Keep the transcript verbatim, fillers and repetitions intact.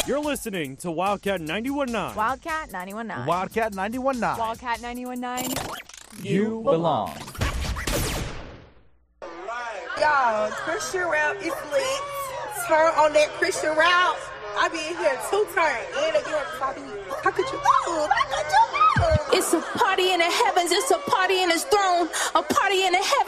You're listening to Wildcat ninety-one point nine. Wildcat ninety-one point nine. Wildcat ninety-one point nine. Wildcat ninety-one point nine. You belong. Y'all, Christian rap is lit. Turn on that Christian rap. I be in here two turns and again. How could you move? How could you move? It's a party in the heavens. It's a party in his throne. A party in the heavens.